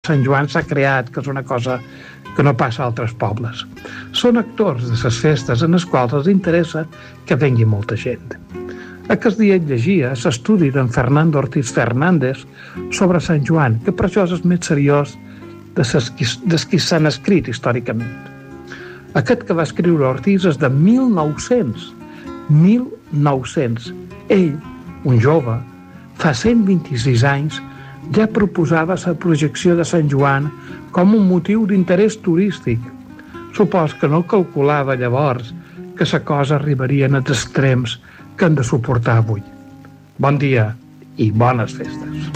Sant Joan s'ha creat, que és una cosa que no passa a altres pobles. Són actors de les festes en les quals els interessa que vengui molta gent. Aquest dia llegia l'estudi d'en Fernando Ortiz Fernández sobre Sant Joan, que per això és el més seriós dels qui s'han escrit històricament. Aquest que va escriure Ortiz és de 1900. 1900. Ell, un jove, fa 126 anys, ja proposava la projecció de Sant Joan com un motiu d'interès turístic. Supos que no calculava llavors que la cosa arribaria als extrems que han de suportar avui. Bon dia i bones festes.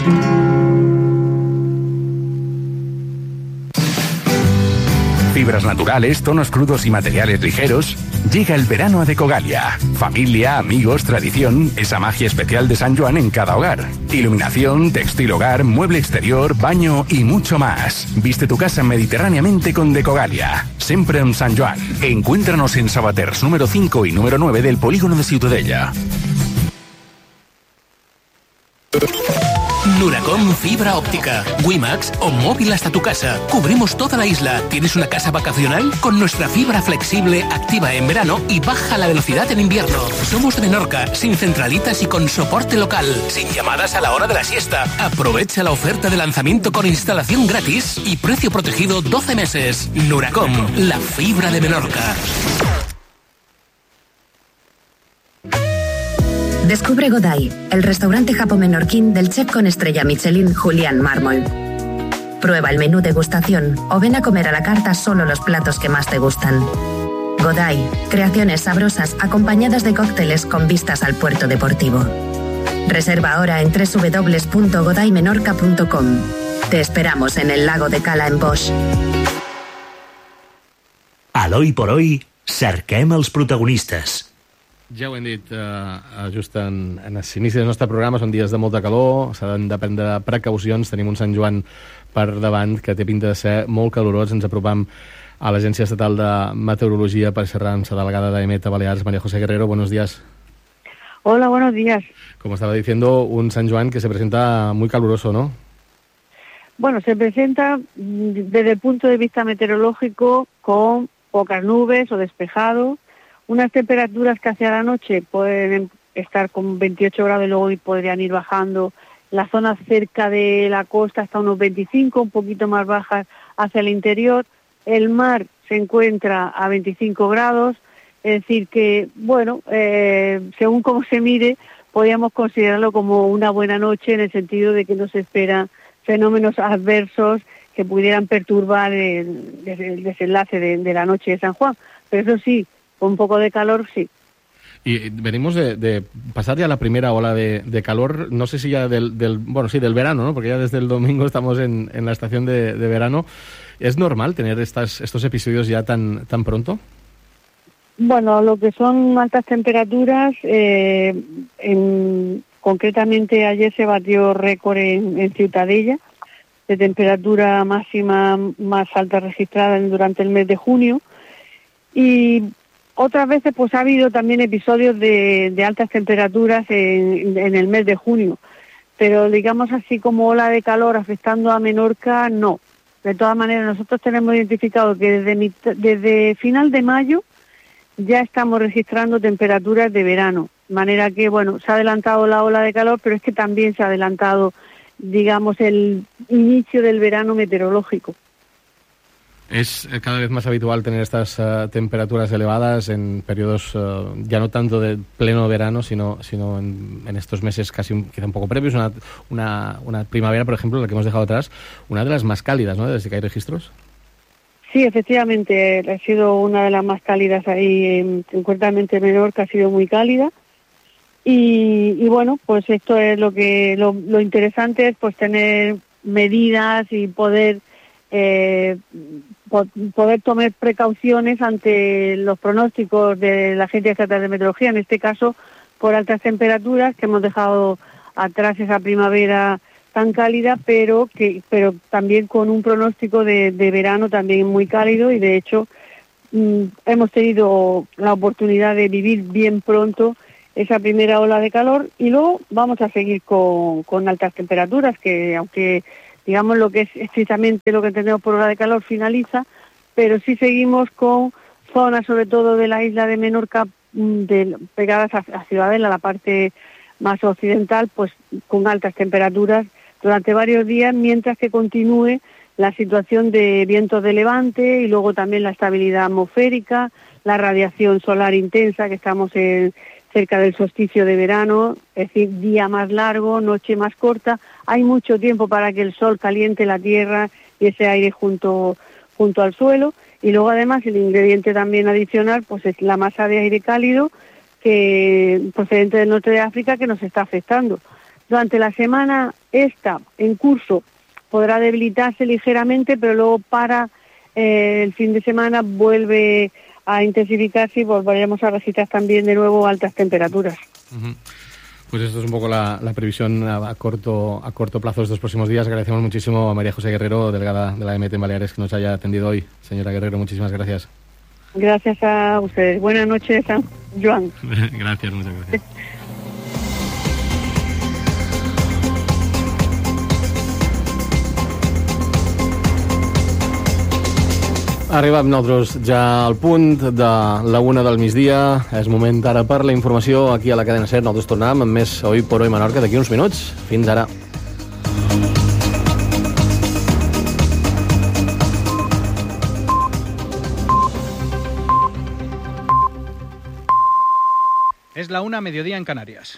Fibras naturales, tonos crudos y materiales ligeros. Llega el verano a Decogalia. Familia, amigos, tradición, esa magia especial de San Joan en cada hogar. Iluminación, textil hogar, mueble exterior, baño y mucho más. Viste tu casa mediterráneamente con Decogalia. Siempre en San Joan. Encuéntranos en Sabaters número 5 y número 9 del polígono de Ciutadella. Nuracom Fibra Óptica, WiMAX o móvil hasta tu casa. Cubrimos toda la isla. ¿Tienes una casa vacacional? Con nuestra fibra flexible, activa en verano y baja la velocidad en invierno. Somos de Menorca, sin centralitas y con soporte local, sin llamadas a la hora de la siesta. Aprovecha la oferta de lanzamiento con instalación gratis y precio protegido 12 meses. Nuracom, la fibra de Menorca. Descubre Godai, el restaurante japo-menorquín del chef con estrella Michelin Julián Mármol. Prueba el menú degustación o ven a comer a la carta solo los platos que más te gustan. Godai, creaciones sabrosas acompañadas de cócteles con vistas al puerto deportivo. Reserva ahora en www.godaimenorca.com. Te esperamos en el lago de Cala en Bosch. A l'Oi por Oi, cerquem els protagonistes. Ja ho hem dit just en l'inici del nostre programa, són dies de molta calor, s'han de prendre precaucions, tenim un Sant Joan per davant que té pinta de ser molt calorós. Ens apropam a l'Agència Estatal de Meteorologia per xerrar amb la delegada d'EMET a Balears, María José Guerrero. Buenos días. Hola, buenos días. Como estaba diciendo, un San Joan que se presenta muy caluroso, ¿no? Bueno, se presenta desde el punto de vista meteorológico con pocas nubes o despejado, unas temperaturas que hacia la noche pueden estar con 28 grados y luego podrían ir bajando. La zona cerca de la costa hasta unos 25, un poquito más bajas hacia el interior. El mar se encuentra a 25 grados, es decir que, bueno, según cómo se mire, podríamos considerarlo como una buena noche en el sentido de que no se esperan fenómenos adversos que pudieran perturbar el desenlace de la noche de San Juan. Pero eso sí, con un poco de calor, sí. Y venimos de pasar ya la primera ola de calor, no sé si ya del verano, ¿no? Porque ya desde el domingo estamos en la estación de verano. ¿Es normal tener estos episodios ya tan pronto? Bueno, lo que son altas temperaturas, concretamente ayer se batió récord en Ciutadella de temperatura máxima más alta registrada durante el mes de junio. Y otras veces pues ha habido también episodios de altas temperaturas en el mes de junio, pero digamos así como ola de calor afectando a Menorca, no. De todas maneras, nosotros tenemos identificado que desde final de mayo ya estamos registrando temperaturas de verano, de manera que, bueno, se ha adelantado la ola de calor, pero es que también se ha adelantado, digamos, el inicio del verano meteorológico. Es cada vez más habitual tener estas temperaturas elevadas en periodos ya no tanto de pleno verano, sino en estos meses quizá un poco previos, una primavera, por ejemplo, la que hemos dejado atrás, una de las más cálidas, ¿no?, desde que hay registros. Sí, efectivamente, ha sido una de las más cálidas ahí, concretamente Menorca ha sido muy cálida. Y bueno, pues esto es lo interesante es pues tener medidas y poder tomar precauciones ante los pronósticos de la Agencia Estatal de Meteorología, en este caso por altas temperaturas, que hemos dejado atrás esa primavera tan cálida, pero también con un pronóstico de verano también muy cálido, y de hecho hemos tenido la oportunidad de vivir bien pronto esa primera ola de calor, y luego vamos a seguir con altas temperaturas, que aunque digamos, lo que es estrictamente lo que tenemos por hora de calor finaliza, pero sí seguimos con zonas, sobre todo de la isla de Menorca, pegadas a Ciudadela, la parte más occidental, pues con altas temperaturas durante varios días, mientras que continúe la situación de vientos de levante y luego también la estabilidad atmosférica, la radiación solar intensa, que estamos cerca del solsticio de verano, es decir, día más largo, noche más corta. Hay mucho tiempo para que el sol caliente la tierra y ese aire junto al suelo. Y luego además el ingrediente también adicional pues es la masa de aire cálido que procedente del norte de África, que nos está afectando. Durante la semana esta en curso podrá debilitarse ligeramente, pero luego para el fin de semana vuelve a intensificarse y volveremos a registrar también de nuevo altas temperaturas. Uh-huh. Pues esto es un poco la previsión a corto plazo de estos próximos días. Agradecemos muchísimo a María José Guerrero, delegada de la EMT en Baleares, que nos haya atendido hoy. Señora Guerrero, muchísimas gracias. Gracias a ustedes. Buenas noches, San Joan. Gracias, muchas gracias. Arribem nosaltres ja al punt de la 1 del migdia. És moment ara per la informació aquí a la cadena SER. Nosaltres tornem amb més Hoy por Hoy Menorca d'aquí uns minuts. Fins ara. Es la 1, mediodía en Canarias.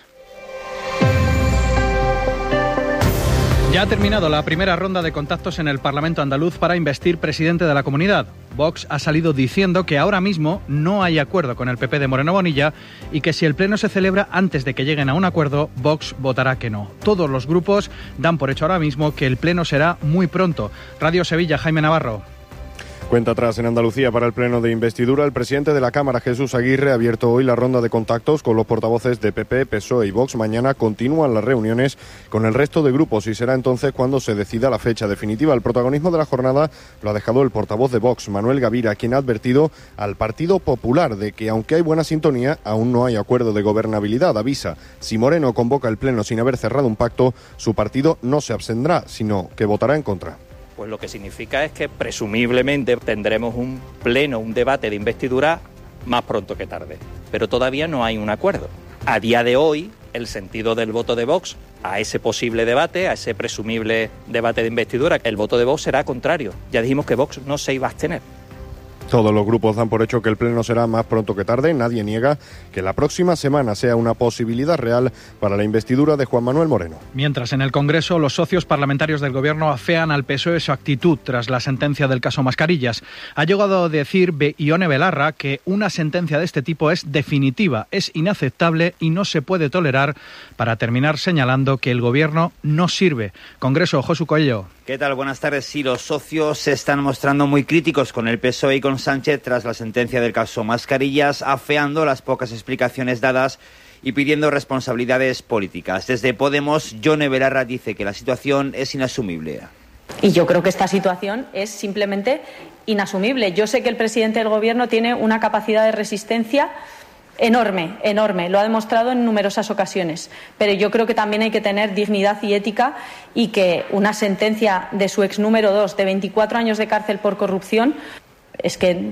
Ya ha terminado la primera ronda de contactos en el Parlamento andaluz para investir presidente de la comunidad. Vox ha salido diciendo que ahora mismo no hay acuerdo con el PP de Moreno Bonilla y que si el pleno se celebra antes de que lleguen a un acuerdo, Vox votará que no. Todos los grupos dan por hecho ahora mismo que el pleno será muy pronto. Radio Sevilla, Jaime Navarro. Cuenta atrás en Andalucía para el pleno de investidura. El presidente de la Cámara, Jesús Aguirre, ha abierto hoy la ronda de contactos con los portavoces de PP, PSOE y Vox. Mañana continúan las reuniones con el resto de grupos y será entonces cuando se decida la fecha definitiva. El protagonismo de la jornada lo ha dejado el portavoz de Vox, Manuel Gavira, quien ha advertido al Partido Popular de que, aunque hay buena sintonía, aún no hay acuerdo de gobernabilidad. Avisa, si Moreno convoca el pleno sin haber cerrado un pacto, su partido no se abstendrá, sino que votará en contra. Pues lo que significa es que presumiblemente tendremos un pleno, un debate de investidura más pronto que tarde. Pero todavía no hay un acuerdo. A día de hoy, el sentido del voto de Vox a ese posible debate, a ese presumible debate de investidura, el voto de Vox será contrario. Ya dijimos que Vox no se iba a abstener. Todos los grupos dan por hecho que el pleno será más pronto que tarde. Nadie niega que la próxima semana sea una posibilidad real para la investidura de Juan Manuel Moreno. Mientras en el Congreso los socios parlamentarios del Gobierno afean al PSOE su actitud tras la sentencia del caso Mascarillas. Ha llegado a decir Ione Belarra que una sentencia de este tipo es definitiva, es inaceptable y no se puede tolerar, para terminar señalando que el Gobierno no sirve. Congreso, Josu Coello. ¿Qué tal? Buenas tardes. Sí, los socios se están mostrando muy críticos con el PSOE y con Sánchez tras la sentencia del caso Mascarillas, afeando las pocas explicaciones dadas y pidiendo responsabilidades políticas. Desde Podemos, Ione Belarra dice que la situación es inasumible. Y yo creo que esta situación es simplemente inasumible. Yo sé que el presidente del Gobierno tiene una capacidad de resistencia enorme, enorme, lo ha demostrado en numerosas ocasiones, pero yo creo que también hay que tener dignidad y ética, y que una sentencia de su ex número 2 de 24 años de cárcel por corrupción, es que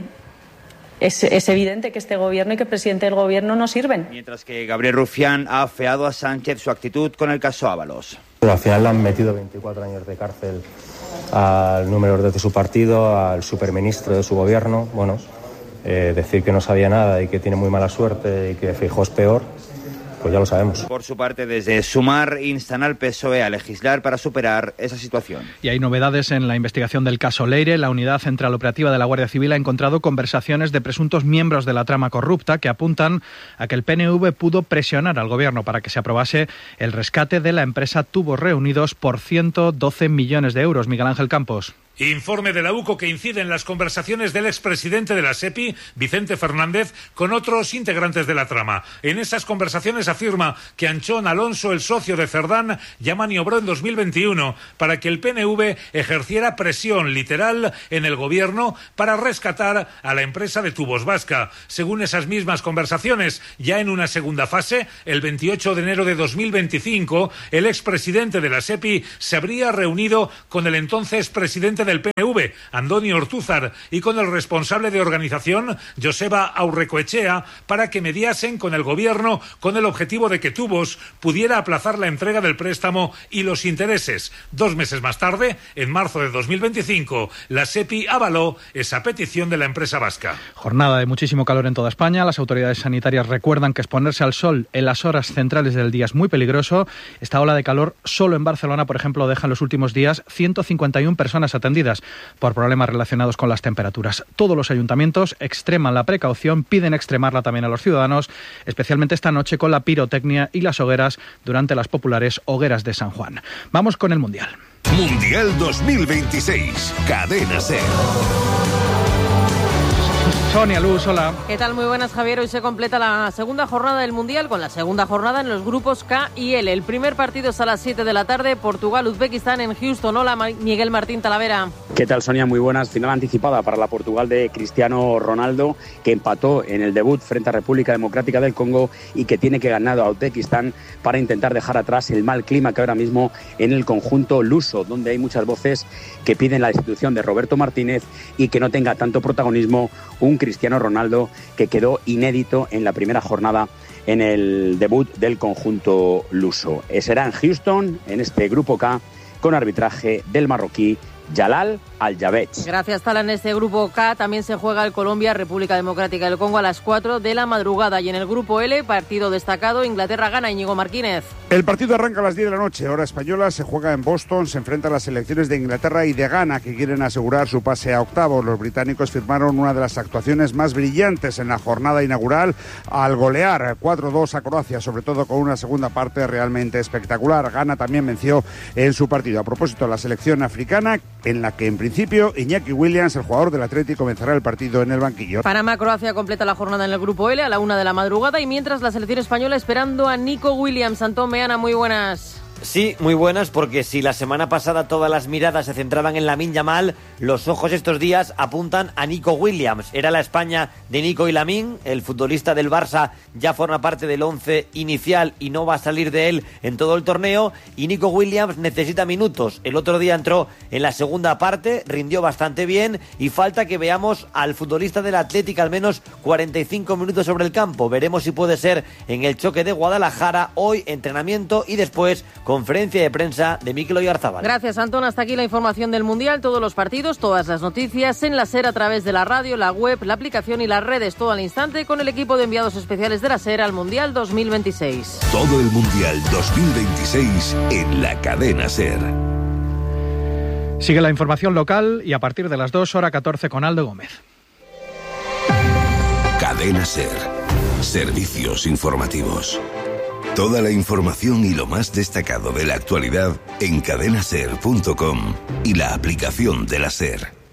es evidente que este Gobierno y que el presidente del Gobierno no sirven. Mientras que Gabriel Rufián ha afeado a Sánchez su actitud con el caso Ábalos. Pero al final le han metido 24 años de cárcel al número 2 de su partido, al superministro de su Gobierno. Bueno, decir que no sabía nada y que tiene muy mala suerte y que Feijóo es peor, pues ya lo sabemos. Por su parte, desde Sumar instan al PSOE a legislar para superar esa situación. Y hay novedades en la investigación del caso Leire. La Unidad Central Operativa de la Guardia Civil ha encontrado conversaciones de presuntos miembros de la trama corrupta que apuntan a que el PNV pudo presionar al Gobierno para que se aprobase el rescate de la empresa Tubos Reunidos por 112 millones de euros. Miguel Ángel Campos. Informe de la UCO que incide en las conversaciones del expresidente de la SEPI, Vicente Fernández, con otros integrantes de la trama. En esas conversaciones afirma que Anchón Alonso, el socio de Cerdán, ya maniobró en 2021 para que el PNV ejerciera presión literal en el gobierno para rescatar a la empresa de Tubos Vasca. Según esas mismas conversaciones, ya en una segunda fase, el 28 de enero de 2025, el expresidente de la SEPI se habría reunido con el entonces presidente del PNV, Andoni Ortúzar, y con el responsable de organización, Joseba Aurrecoechea, para que mediasen con el gobierno con el objetivo de que Tubos pudiera aplazar la entrega del préstamo y los intereses. 2 meses más tarde, en marzo de 2025, la SEPI avaló esa petición de la empresa vasca. Jornada de muchísimo calor en toda España. Las autoridades sanitarias recuerdan que exponerse al sol en las horas centrales del día es muy peligroso. Esta ola de calor solo en Barcelona, por ejemplo, deja en los últimos días 151 personas atendidas por problemas relacionados con las temperaturas. Todos los ayuntamientos extreman la precaución, piden extremarla también a los ciudadanos, especialmente esta noche con la pirotecnia y las hogueras durante las populares hogueras de San Juan. Vamos con el Mundial. Mundial 2026, Cadena SER. Sonia Luz, hola. ¿Qué tal? Muy buenas, Javier. Hoy se completa la segunda jornada del Mundial con la segunda jornada en los grupos K y L. El primer partido es a las 7 de la tarde, Portugal-Uzbekistán en Houston. Hola, Miguel Martín Talavera. ¿Qué tal, Sonia? Muy buenas. Final anticipada para la Portugal de Cristiano Ronaldo, que empató en el debut frente a República Democrática del Congo y que tiene que ganar a Uzbekistán para intentar dejar atrás el mal clima que ahora mismo en el conjunto luso, donde hay muchas voces que piden la destitución de Roberto Martínez y que no tenga tanto protagonismo un Cristiano Ronaldo que quedó inédito en la primera jornada en el debut del conjunto luso. Será en Houston, en este grupo K, con arbitraje del marroquí Jalal Al-Jabet. Gracias, Tala. En este grupo K también se juega el Colombia-República Democrática del Congo a las 4 de la madrugada. Y en el grupo L, partido destacado, Inglaterra gana. Íñigo Martínez. El partido arranca a las 10 de la noche, hora española, se juega en Boston, se enfrentan las selecciones de Inglaterra y de Ghana, que quieren asegurar su pase a octavos. Los británicos firmaron una de las actuaciones más brillantes en la jornada inaugural al golear 4-2 a Croacia, sobre todo con una segunda parte realmente espectacular. Ghana también venció en su partido. A propósito, la selección africana, en la que en principio Iñaki Williams, el jugador del Atleti, comenzará el partido en el banquillo. Panamá-Croacia completa la jornada en el grupo L a la 1 de la madrugada y mientras la selección española esperando a Nico Williams. Antón Meana, muy buenas. Sí, muy buenas, porque si la semana pasada todas las miradas se centraban en Lamine Yamal, los ojos estos días apuntan a Nico Williams. Era la España de Nico y Lamine, el futbolista del Barça ya forma parte del 11 inicial y no va a salir de él en todo el torneo, y Nico Williams necesita minutos. El otro día entró en la segunda parte, rindió bastante bien y falta que veamos al futbolista del Atlético al menos 45 minutos sobre el campo. Veremos si puede ser en el choque de Guadalajara, hoy entrenamiento y después conferencia de prensa de Mikel Oyarzabal. Gracias, Antón. Hasta aquí la información del Mundial, todos los partidos, todas las noticias en la SER a través de la radio, la web, la aplicación y las redes, todo al instante con el equipo de enviados especiales de la SER al Mundial 2026. Todo el Mundial 2026 en la cadena SER. Sigue la información local y a partir de las 2, hora 14 con Aldo Gómez. Cadena SER. Servicios informativos. Toda la información y lo más destacado de la actualidad en cadenaser.com y la aplicación de la SER.